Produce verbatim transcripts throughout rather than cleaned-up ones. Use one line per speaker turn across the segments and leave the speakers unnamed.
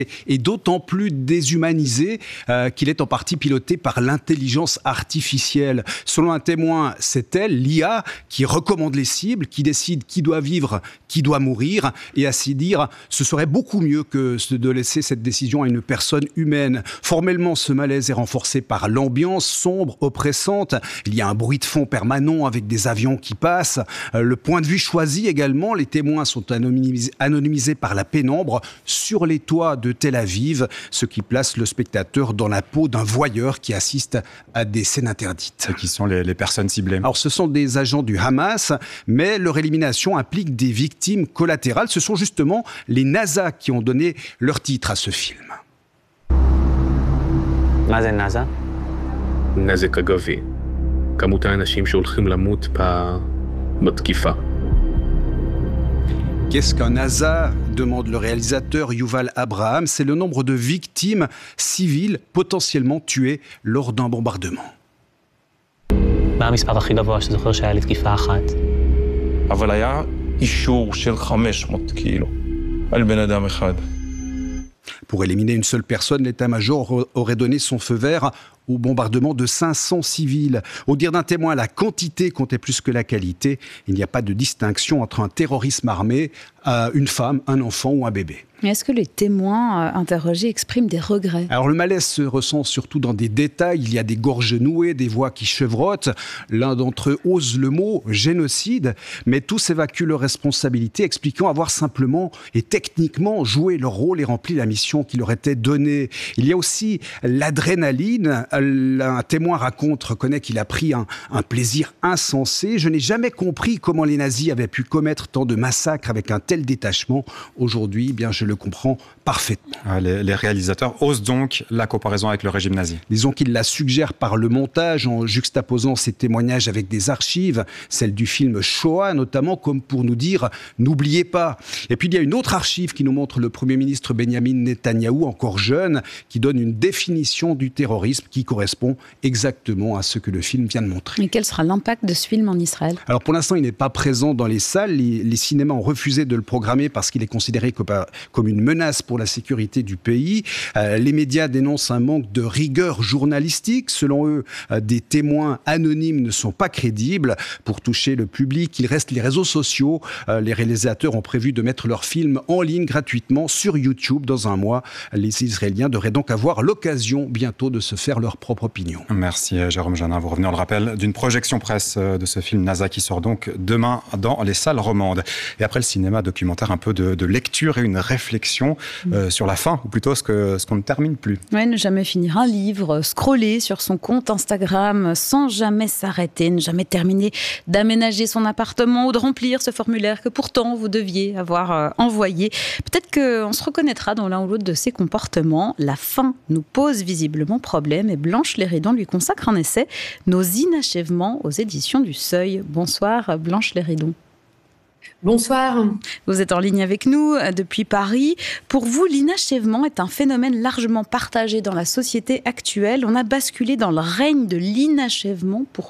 est d'autant plus déshumanisé euh, qu'il est en partie piloté par l'intelligence artificielle. Selon un témoin, c'est elle, l'I A, qui recommande les cibles, qui décide qui doit vivre, qui doit mourir, et ainsi dire, ce serait beaucoup mieux que de laisser cette décision à une personne humaine. Formellement, ce malaise est renforcé par l'ambiance sombre, oppressante. Il y a un bruit de fond permanent avec des avions qui passent. Euh, le point de vue choisi également, les témoins sont anonymisés, anonymisés par la pénombre sur les toits de Tel Aviv, ce qui place le spectateur dans la peau d'un voyeur qui assiste à des scènes interdites.
Et qui sont les, les personnes ciblées?
Alors, ce sont des agents du Hamas, mais leur élimination implique des victimes collatérales. Ce sont justement les NASA qui ont donné leur titre à ce film.
מה זה נאזה?
נזק אגבי. כמות האנשים שהולכים למות בתקיפה.
Qu'est-ce qu'un NASA ? Demande le réalisateur Yuval Abraham. C'est le nombre de victimes civiles potentiellement tuées lors d'un bombardement.
מה המספר הכי גבוה שזוכר שהיה לי תקיפה אחת?
אבל היה אישור של חמש מאות קילו על בן אדם אחד.
Pour éliminer une seule personne, l'état-major aurait donné son feu vert au bombardement de cinq cents civils. Au dire d'un témoin, la quantité comptait plus que la qualité. Il n'y a pas de distinction entre un terrorisme armé, une femme, un enfant ou un bébé.
Est-ce que les témoins interrogés expriment des regrets ?
Alors le malaise se ressent surtout dans des détails. Il y a des gorges nouées, des voix qui chevrotent. L'un d'entre eux ose le mot génocide, mais tous évacuent leurs responsabilités, expliquant avoir simplement et techniquement joué leur rôle et rempli la mission qui leur était donnée. Il y a aussi l'adrénaline. Un témoin raconte, reconnaît qu'il a pris un, un plaisir insensé. Je n'ai jamais compris comment les nazis avaient pu commettre tant de massacres avec un tel détachement. Aujourd'hui, eh bien, je le comprends parfaitement.
Les, les réalisateurs osent donc la comparaison avec le régime nazi.
Disons qu'ils la suggèrent par le montage, en juxtaposant ces témoignages avec des archives, celles du film Shoah notamment, comme pour nous dire « n'oubliez pas ». Et puis il y a une autre archive qui nous montre le Premier ministre Benyamin Netanyahou, encore jeune, qui donne une définition du terrorisme qui correspond exactement à ce que le film vient de montrer.
Et quel sera l'impact de ce film en Israël ?
Alors pour l'instant, il n'est pas présent dans les salles. Les, les cinémas ont refusé de le programmer parce qu'il est considéré comme, comme une menace pour la sécurité du pays. Euh, les médias dénoncent un manque de rigueur journalistique. Selon eux, euh, des témoins anonymes ne sont pas crédibles. Pour toucher le public, il reste les réseaux sociaux. Euh, les réalisateurs ont prévu de mettre leur film en ligne gratuitement sur YouTube dans un mois. Les Israéliens devraient donc avoir l'occasion bientôt de se faire leur propre opinion.
Merci Jérôme Janin. Vous revenez, on le rappelle, d'une projection presse de ce film NASA qui sort donc demain dans les salles romandes. Et après le cinéma documentaire, un peu de, de lecture et une réflexion euh, sur la fin, ou plutôt ce, que, ce qu'on ne termine plus.
Ouais, ne jamais finir un livre, scroller sur son compte Instagram sans jamais s'arrêter, ne jamais terminer d'aménager son appartement ou de remplir ce formulaire que pourtant vous deviez avoir euh, envoyé. Peut-être qu'on se reconnaîtra dans l'un ou l'autre de ces comportements. La fin nous pose visiblement problème et Blanche Léridon lui consacre un essai, Nos inachèvements, aux éditions du Seuil. Bonsoir Blanche Léridon.
Bonsoir.
Vous êtes en ligne avec nous depuis Paris. Pour vous, l'inachèvement est un phénomène largement partagé dans la société actuelle. On a basculé dans le règne de l'inachèvement. Pourquoi ?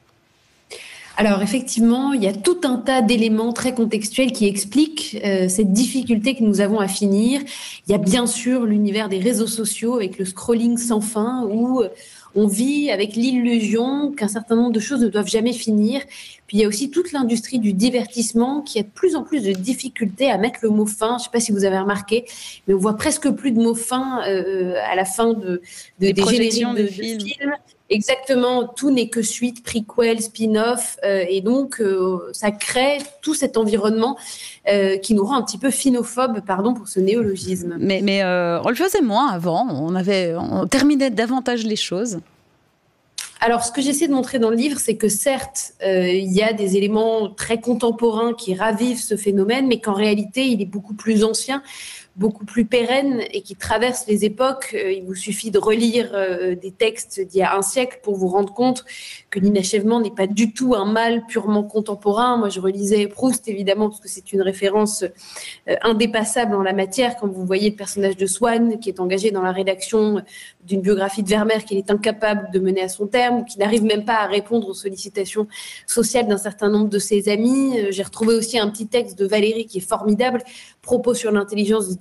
Alors effectivement, il y a tout un tas d'éléments très contextuels qui expliquent euh, cette difficulté que nous avons à finir. Il y a bien sûr l'univers des réseaux sociaux avec le scrolling sans fin où on vit avec l'illusion qu'un certain nombre de choses ne doivent jamais finir. Puis il y a aussi toute l'industrie du divertissement qui a de plus en plus de difficultés à mettre le mot fin. Je ne sais pas si vous avez remarqué, mais on voit presque plus de mots fin euh, à la fin de, de des,
des
génériques de,
des
de
films.
films. Exactement, tout n'est que suite, prequel, spin-off, euh, et donc euh, ça crée tout cet environnement euh, qui nous rend un petit peu phinophobe, pardon pour ce néologisme.
Mais, mais euh, on le faisait moins avant, on, avait, on terminait davantage les choses.
Alors, ce que j'essaie de montrer dans le livre, c'est que certes, euh, il y a des éléments très contemporains qui ravivent ce phénomène, mais qu'en réalité, il est beaucoup plus ancien, beaucoup plus pérenne et qui traverse les époques. Euh, il vous suffit de relire euh, des textes d'il y a un siècle pour vous rendre compte que l'inachèvement n'est pas du tout un mal purement contemporain. Moi, je relisais Proust, évidemment, parce que c'est une référence euh, indépassable en la matière. Quand vous voyez le personnage de Swann, qui est engagé dans la rédaction d'une biographie de Vermeer qu'il est incapable de mener à son terme, qui n'arrive même pas à répondre aux sollicitations sociales d'un certain nombre de ses amis. Euh, j'ai retrouvé aussi un petit texte de Valérie qui est formidable, propos sur l'intelligence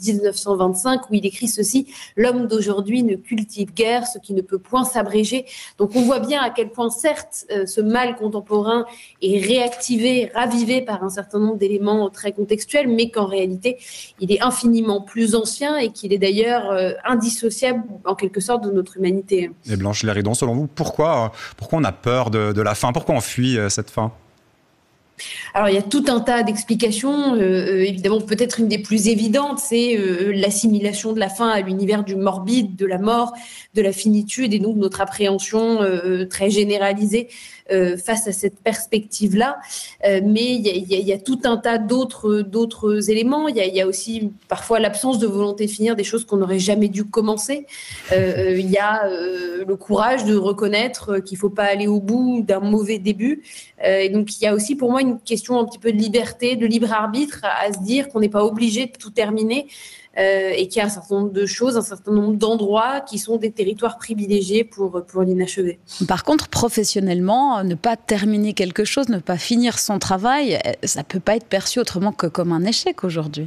dix-neuf cent vingt-cinq où il écrit ceci: « L'homme d'aujourd'hui ne cultive guère ce qui ne peut point s'abréger ». Donc on voit bien à quel point, certes, euh, ce mal contemporain est réactivé, ravivé par un certain nombre d'éléments très contextuels, mais qu'en réalité, il est infiniment plus ancien et qu'il est d'ailleurs euh, indissociable, en quelque sorte, de notre humanité.
Et Blanche Léridon, selon vous, pourquoi, pourquoi on a peur de, de la fin? Pourquoi on fuit euh, cette fin?
Alors, il y a tout un tas d'explications. Euh, évidemment, peut-être une des plus évidentes, c'est euh, l'assimilation de la fin à l'univers du morbide, de la mort, de la finitude, et donc notre appréhension euh, très généralisée euh, face à cette perspective-là. Euh, mais il y a, il y a, il y a tout un tas d'autres, d'autres éléments. Il y a, il y a aussi parfois l'absence de volonté de finir des choses qu'on n'aurait jamais dû commencer. Euh, il y a euh, le courage de reconnaître qu'il ne faut pas aller au bout d'un mauvais début. Euh, et donc, il y a aussi pour moi une question un petit peu de liberté, de libre arbitre, à, à se dire qu'on n'est pas obligé de tout terminer euh, et qu'il y a un certain nombre de choses, un certain nombre d'endroits qui sont des territoires privilégiés pour, pour l'inachevé.
Par contre, professionnellement, ne pas terminer quelque chose, ne pas finir son travail, ça ne peut pas être perçu autrement que comme un échec aujourd'hui.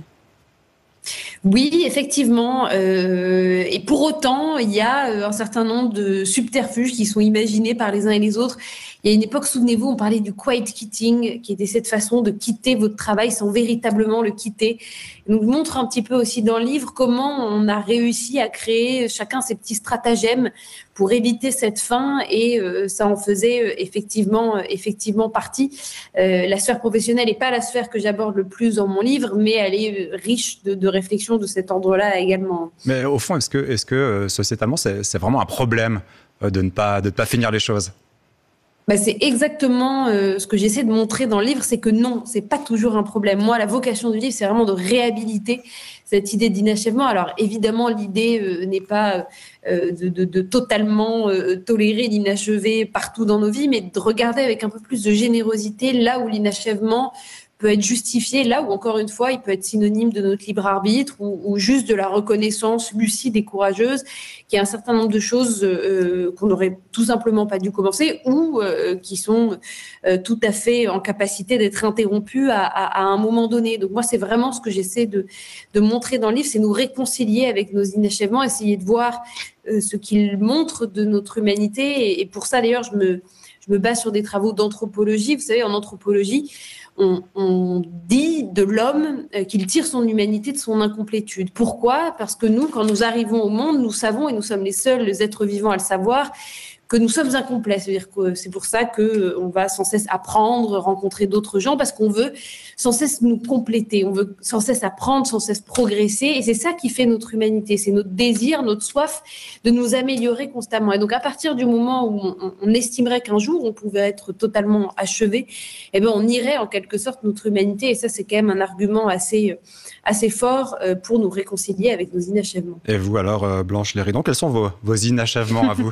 Oui, effectivement. Euh, et pour autant, il y a un certain nombre de subterfuges qui sont imaginés par les uns et les autres. Il y a une époque, souvenez-vous, on parlait du quiet quitting, qui était cette façon de quitter votre travail sans véritablement le quitter. On nous montre un petit peu aussi dans le livre comment on a réussi à créer chacun ses petits stratagèmes pour éviter cette fin, et euh, ça en faisait euh, effectivement, euh, effectivement partie. Euh, la sphère professionnelle n'est pas la sphère que j'aborde le plus dans mon livre, mais elle est euh, riche de, de réflexions de cet ordre-là également.
Mais au fond, est-ce que, est-ce que euh, sociétalement, c'est, c'est vraiment un problème euh, de ne pas, de ne pas finir les choses?
Bah, c'est exactement euh, ce que j'essaie de montrer dans le livre, c'est que non, c'est pas toujours un problème. Moi, la vocation du livre, c'est vraiment de réhabiliter cette idée d'inachèvement. Alors évidemment, l'idée euh, n'est pas euh, de, de, de totalement euh, tolérer l'inachevé partout dans nos vies, mais de regarder avec un peu plus de générosité là où l'inachèvement peut être justifié, là où, encore une fois, il peut être synonyme de notre libre arbitre ou, ou juste de la reconnaissance lucide et courageuse qu'il y a un certain nombre de choses euh, qu'on n'aurait tout simplement pas dû commencer ou euh, qui sont euh, tout à fait en capacité d'être interrompues à, à, à un moment donné. Donc moi, c'est vraiment ce que j'essaie de, de montrer dans le livre, c'est nous réconcilier avec nos inachèvements, essayer de voir euh, ce qu'ils montrent de notre humanité. Et, et pour ça, d'ailleurs, je me, je me base sur des travaux d'anthropologie. Vous savez, en anthropologie, On, on dit de l'homme euh, qu'il tire son humanité de son incomplétude. Pourquoi ? Parce que nous, quand nous arrivons au monde, nous savons, et nous sommes les seuls les êtres vivants à le savoir, que nous sommes incomplets. C'est-à-dire que c'est pour ça qu'on va sans cesse apprendre, rencontrer d'autres gens, parce qu'on veut sans cesse nous compléter, on veut sans cesse apprendre, sans cesse progresser, et c'est ça qui fait notre humanité, c'est notre désir, notre soif de nous améliorer constamment. Et donc à partir du moment où on, on estimerait qu'un jour on pouvait être totalement achevé, eh bien on irait en quelque sorte notre humanité, et ça c'est quand même un argument assez, assez fort pour nous réconcilier avec nos inachèvements.
Et vous alors, Blanche Léridon, quels sont vos, vos inachèvements à vous?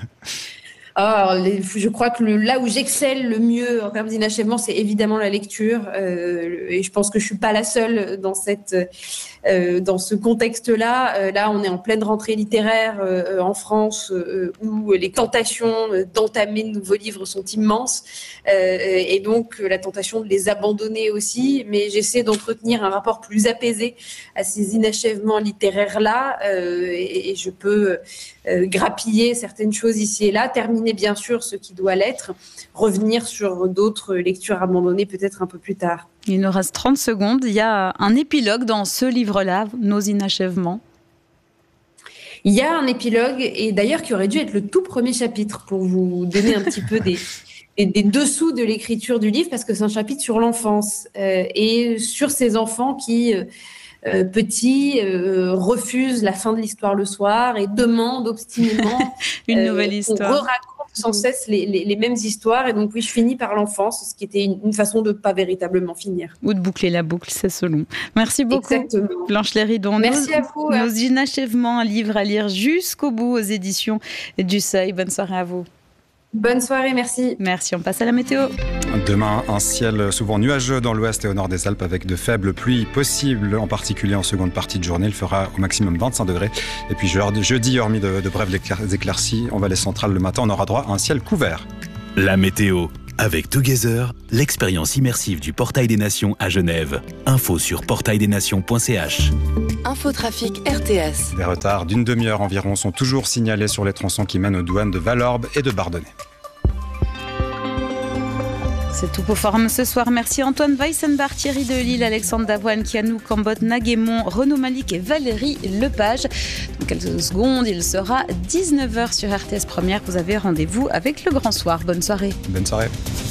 Alors, les, je crois que le, là où j'excelle le mieux en termes d'inachèvement, c'est évidemment la lecture. Euh, et je pense que je suis pas la seule dans cette, euh, dans ce contexte-là. Euh, là, on est en pleine rentrée littéraire euh, en France, euh, où les tentations d'entamer de nouveaux livres sont immenses, euh, et donc la tentation de les abandonner aussi. Mais j'essaie d'entretenir un rapport plus apaisé à ces inachèvements littéraires-là, euh, et, et je peux euh, grappiller certaines choses ici et là, terminer bien sûr ce qui doit l'être, revenir sur d'autres lectures abandonnées peut-être un peu plus tard.
Il nous reste trente secondes. Il y a un épilogue dans ce livre-là, Nos inachèvements.
Il y a un épilogue, et d'ailleurs qui aurait dû être le tout premier chapitre pour vous donner un petit peu des, des, des dessous de l'écriture du livre, parce que c'est un chapitre sur l'enfance euh, et sur ces enfants qui... Euh, Euh, petits euh, refusent la fin de l'histoire le soir et demandent obstinément
une euh, nouvelle histoire.
On re-raconte sans cesse les, les, les mêmes histoires, et donc oui, je finis par l'enfance, ce qui était une, une façon de ne pas véritablement finir.
Ou de boucler la boucle, c'est selon. Merci beaucoup,
exactement.
Blanche Léridon.
Merci
nos,
à vous.
Nos inachèvements, un livre à lire jusqu'au bout aux éditions du Seuil. Bonne soirée à vous.
Bonne soirée, merci.
Merci, on passe à la météo.
Demain, un ciel souvent nuageux dans l'ouest et au nord des Alpes avec de faibles pluies possibles, en particulier en seconde partie de journée. Il fera au maximum vingt-cinq degrés. Et puis jeudi, hormis de, de brèves éclaircies, en vallée centrale le matin, on aura droit à un ciel couvert.
La météo, Avec Together, l'expérience immersive du Portail des Nations à Genève. Info sur portail des nations point c h.
Infotrafic R T S.
Des retards d'une demi-heure environ sont toujours signalés sur les tronçons qui mènent aux douanes de Valorbe et de Bardonnay.
C'est tout pour Forum ce soir. Merci Antoine Weissenbach, Thierry Delille, Alexandre Davoine, Kianou Cambot, Naguémon, Renaud Malik et Valérie Lepage. Dans quelques secondes, il sera dix-neuf heures sur R T S Première. Vous avez rendez-vous avec le Grand Soir. Bonne soirée.
Bonne soirée.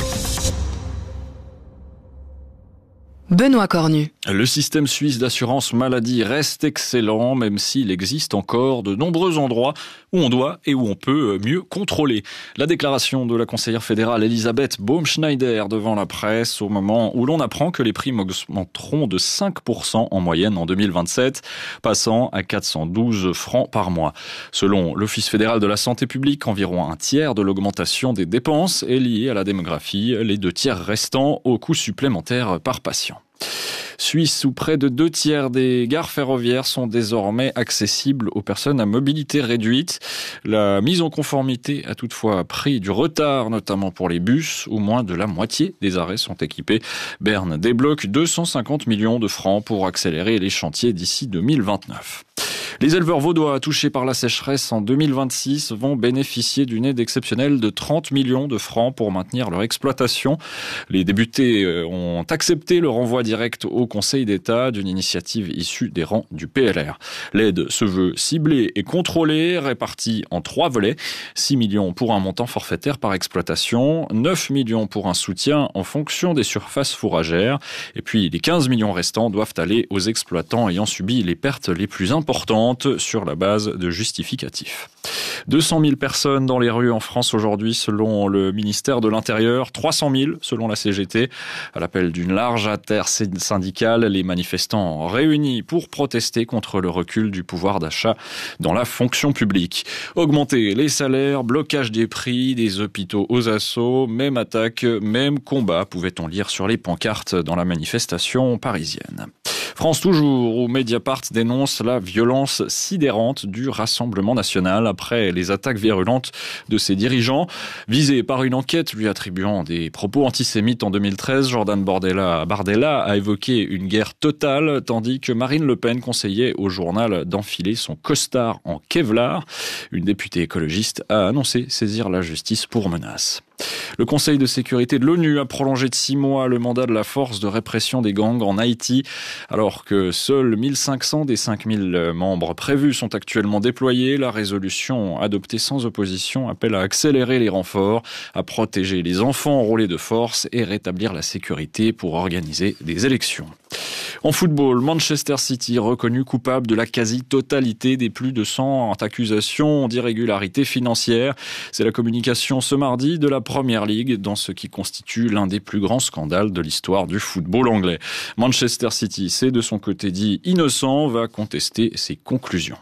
Benoît Cornu.
Le système suisse d'assurance maladie reste excellent, même s'il existe encore de nombreux endroits où on doit et où on peut mieux contrôler. La déclaration de la conseillère fédérale Elisabeth Baumschneider devant la presse au moment où l'on apprend que les primes augmenteront de cinq pour cent en moyenne en deux mille vingt-sept, passant à quatre cent douze francs par mois. Selon l'Office fédéral de la santé publique, environ un tiers de l'augmentation des dépenses est liée à la démographie, les deux tiers restants aux coûts supplémentaires par patient. Suisse, où près de deux tiers des gares ferroviaires sont désormais accessibles aux personnes à mobilité réduite. La mise en conformité a toutefois pris du retard, notamment pour les bus, où moins de la moitié des arrêts sont équipés. Berne débloque deux cent cinquante millions de francs pour accélérer les chantiers d'ici deux mille vingt-neuf. Les éleveurs vaudois touchés par la sécheresse en deux mille vingt-six vont bénéficier d'une aide exceptionnelle de trente millions de francs pour maintenir leur exploitation. Les députés ont accepté le renvoi direct au Conseil d'État d'une initiative issue des rangs du P L R. L'aide se veut ciblée et contrôlée, répartie en trois volets. six millions pour un montant forfaitaire par exploitation, neuf millions pour un soutien en fonction des surfaces fourragères. Et puis les quinze millions restants doivent aller aux exploitants ayant subi les pertes les plus importantes sur la base de justificatifs. deux cent mille personnes dans les rues en France aujourd'hui selon le ministère de l'Intérieur, trois cent mille selon la C G T. À l'appel d'une large intersyndicale, les manifestants réunis pour protester contre le recul du pouvoir d'achat dans la fonction publique. Augmenter les salaires, blocage des prix, des hôpitaux aux assauts, même attaque, même combat, pouvait-on lire sur les pancartes dans la manifestation parisienne. France toujours, où Mediapart dénonce la violence sidérante du Rassemblement national après les attaques virulentes de ses dirigeants. Visé par une enquête lui attribuant des propos antisémites en deux mille treize, Jordan Bardella, Bardella a évoqué une guerre totale, tandis que Marine Le Pen conseillait au journal d'enfiler son costard en Kevlar. Une députée écologiste a annoncé saisir la justice pour menace. Le Conseil de sécurité de l'ONU a prolongé de six mois le mandat de la force de répression des gangs en Haïti, alors que seuls mille cinq cents des cinq mille membres prévus sont actuellement déployés. La résolution adoptée sans opposition appelle à accélérer les renforts, à protéger les enfants enrôlés de force et rétablir la sécurité pour organiser des élections. En football, Manchester City reconnu coupable de la quasi-totalité des plus de cent accusations d'irrégularité financière. C'est la communication ce mardi de la Premier League dans ce qui constitue l'un des plus grands scandales de l'histoire du football anglais. Manchester City, c'est de son côté dit innocent, va contester ses conclusions.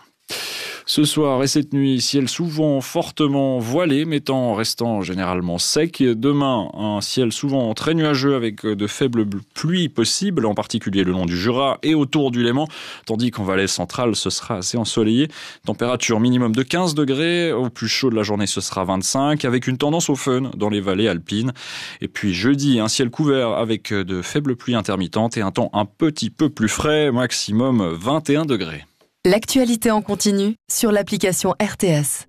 Ce soir et cette nuit, ciel souvent fortement voilé, mais en restant généralement sec. Demain, un ciel souvent très nuageux avec de faibles pluies possibles, en particulier le long du Jura et autour du Léman, tandis qu'en Valais centrale, ce sera assez ensoleillé. Température minimum de quinze degrés, au plus chaud de la journée, ce sera vingt-cinq, avec une tendance au fun dans les vallées alpines. Et puis jeudi, un ciel couvert avec de faibles pluies intermittentes et un temps un petit peu plus frais, maximum vingt et un degrés.
L'actualité en continu sur l'application R T S.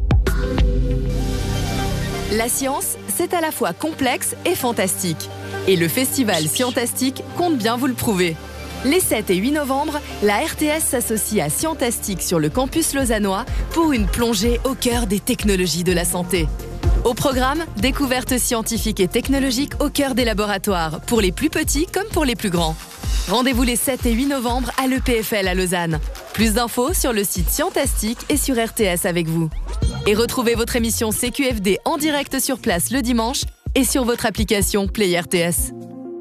La science, c'est à la fois complexe et fantastique. Et le festival Scientastique compte bien vous le prouver. Les sept et huit novembre, la R T S s'associe à Scientastique sur le campus lausannois pour une plongée au cœur des technologies de la santé. Au programme, découvertes scientifiques et technologiques au cœur des laboratoires, pour les plus petits comme pour les plus grands. Rendez-vous les sept et huit novembre à l'E P F L à Lausanne. Plus d'infos sur le site Scientastique et sur R T S avec vous. Et retrouvez votre émission C Q F D en direct sur place le dimanche et sur votre application Play R T S.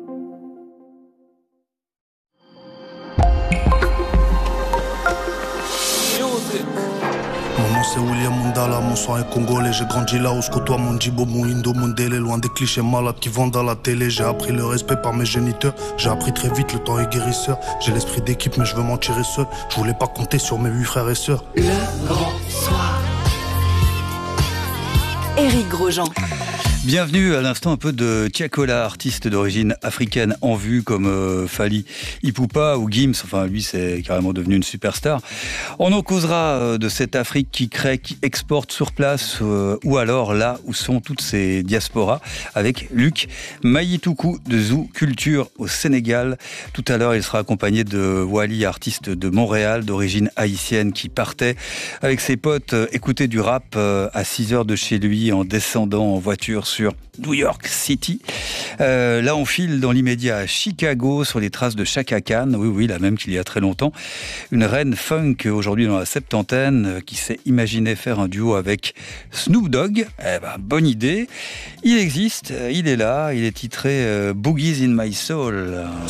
C'est William Mundala, mon sang est congolais. J'ai grandi là où je côtoie mon Djibo, mon Indo, mon Délé. Loin des clichés malades qui vendent à la télé. J'ai appris le respect par mes géniteurs. J'ai appris très vite, le temps est guérisseur. J'ai l'esprit d'équipe mais je veux m'en tirer seul. Je voulais pas compter sur mes huit frères et sœurs.
Le Grand Soir. Éric Grosjean.
Bienvenue à l'instant un peu de Tiakola, artiste d'origine africaine en vue comme euh, Fally Ipupa ou Gims. Enfin, lui, c'est carrément devenu une superstar. On en causera euh, de cette Afrique qui crée, qui exporte sur place euh, ou alors là où sont toutes ces diasporas avec Luc Mayituku de Zoo Culture au Sénégal. Tout à l'heure, il sera accompagné de Wally, artiste de Montréal d'origine haïtienne qui partait avec ses potes euh, écouter du rap euh, à six heures de chez lui en descendant en voiture sur New York City. Euh, là, on file dans l'immédiat à Chicago sur les traces de Chaka Khan. Oui, oui, la même qu'il y a très longtemps. Une reine funk aujourd'hui dans la septantaine qui s'est imaginé faire un duo avec Snoop Dogg. Eh ben, bonne idée. Il existe, il est là, il est titré euh, Boogies in My Soul.